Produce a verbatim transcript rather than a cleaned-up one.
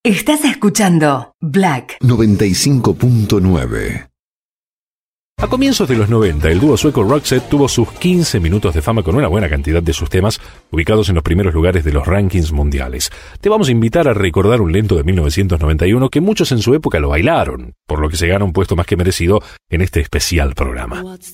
Estás escuchando Black noventa y cinco punto nueve. A comienzos de los noventa, el dúo sueco Roxette tuvo sus quince minutos de fama con una buena cantidad de sus temas ubicados en los primeros lugares de los rankings mundiales. Te vamos a invitar a recordar un lento de mil novecientos noventa y uno que muchos en su época lo bailaron, por lo que se gana un puesto más que merecido en este especial programa.